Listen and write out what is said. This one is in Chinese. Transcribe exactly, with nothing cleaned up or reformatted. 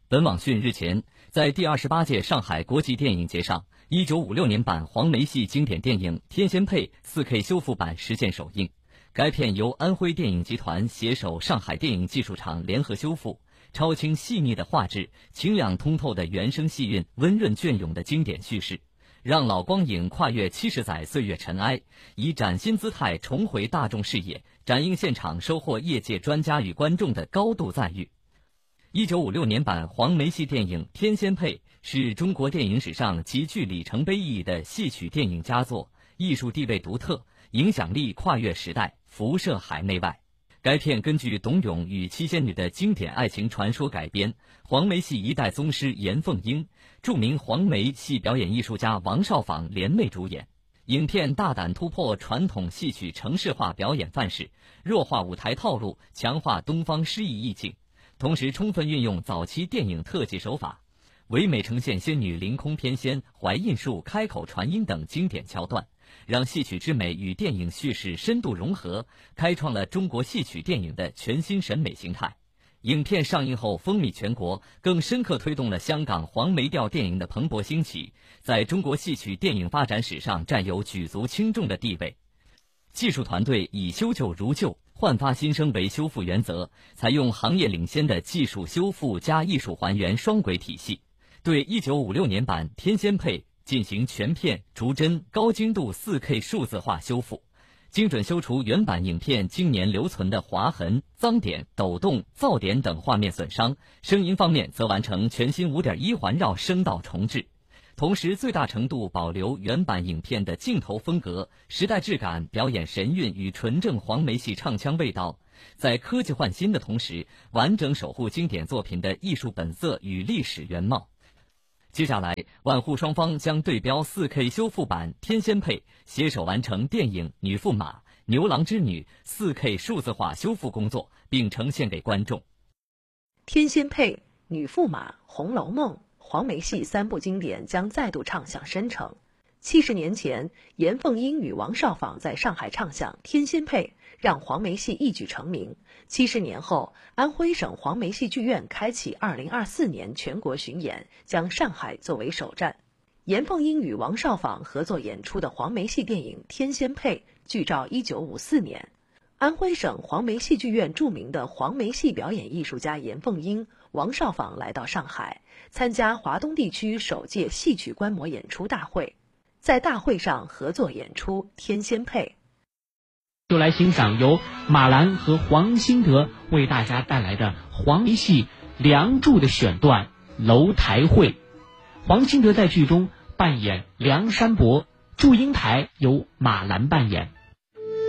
本网讯日前在第二十八届上海国际电影节上，一九五六年版黄梅戏经典电影《天仙配》四 K 修复版实现首映。该片由安徽电影集团携手上海电影技术厂联合修复，超清细腻的画质、清亮通透的原声戏韵、温润隽永的经典叙事，让老光影跨越七十载岁月尘埃，以崭新姿态重回大众视野，展映现场收获业界专家与观众的高度赞誉。一九五六年版黄梅戏电影《天仙配》是中国电影史上极具里程碑意义的戏曲电影佳作，艺术地位独特，影响力跨越时代，辐射海内外。该片根据董永与七仙女的经典爱情传说改编，黄梅戏一代宗师严凤英、著名黄梅戏表演艺术家王少舫联袂主演。影片大胆突破传统戏曲程式化表演范式，弱化舞台套路，强化东方诗意意境，同时充分运用早期电影特技手法，唯美呈现仙女凌空翩跹、怀孕术、开口传音等经典桥段，让戏曲之美与电影叙事深度融合，开创了中国戏曲电影的全新审美形态。影片上映后风靡全国，更深刻推动了香港黄梅调电影的蓬勃兴起，在中国戏曲电影发展史上占有举足轻重的地位。技术团队以修旧如旧、焕发新生为修复原则，采用行业领先的技术修复加艺术还原双轨体系，对一九五六年版《天仙配》进行全片逐帧高精度 四 K 数字化修复，精准修除原版影片经年留存的划痕、脏点、抖动、噪点等画面损伤。声音方面则完成全新 五点一 环绕声道重置，同时最大程度保留原版影片的镜头风格、时代质感、表演神韵与纯正黄梅戏唱腔味道，在科技换新的同时，完整守护经典作品的艺术本色与历史原貌。接下来，万户双方将对标 四 K 修复版《天仙配》，携手完成电影《女驸马》《牛郎织女》四 K 数字化修复工作，并呈现给观众。 天仙配、女驸马、红楼梦、黄梅戏三部经典将再度唱响深城。七十年前，严凤英与王少舫在上海唱响《天仙配》，让黄梅戏一举成名。七十年后，安徽省黄梅戏剧院开启二零二四年全国巡演，将上海作为首站。严凤英与王少舫合作演出的黄梅戏电影《天仙配》，剧照一九五四年。安徽省黄梅戏剧院著名的黄梅戏表演艺术家严凤英、王少舫来到上海，参加华东地区首届戏曲观摩演出大会，在大会上合作演出《天仙配》。 就来欣赏由马兰和黄兴德为大家带来的黄梅戏《梁祝》的选段《楼台会》。黄兴德在剧中扮演梁山伯，祝英台由马兰扮演。